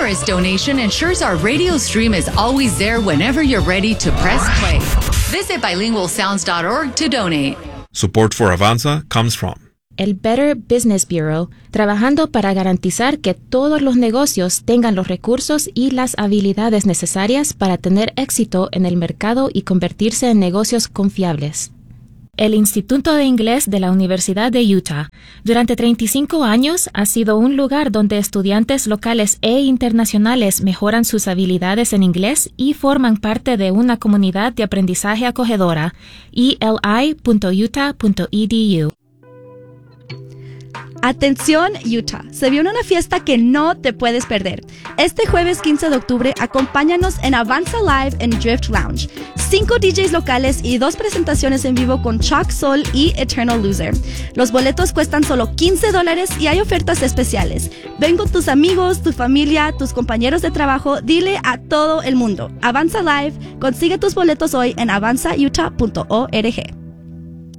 generous donation ensures our radio stream is always there whenever you're ready to press play. Visit bilingualsounds.org to donate. Support for Avanza comes from el Better Business Bureau, trabajando para garantizar que todos los negocios tengan los recursos y las habilidades necesarias para tener éxito en el mercado y convertirse en negocios confiables. El Instituto de Inglés de la Universidad de Utah, durante 35 años, ha sido un lugar donde estudiantes locales e internacionales mejoran sus habilidades en inglés y forman parte de una comunidad de aprendizaje acogedora, eli.utah.edu. Atención Utah, se viene una fiesta que no te puedes perder. Este jueves 15 de octubre, acompáñanos en Avanza Live en Drift Lounge. 5 DJs locales y 2 presentaciones en vivo con Chalk Soul y Eternal Loser. Los boletos cuestan solo $15 y hay ofertas especiales. Ven con tus amigos, tu familia, tus compañeros de trabajo, dile a todo el mundo. Avanza Live, consigue tus boletos hoy en avanzautah.org.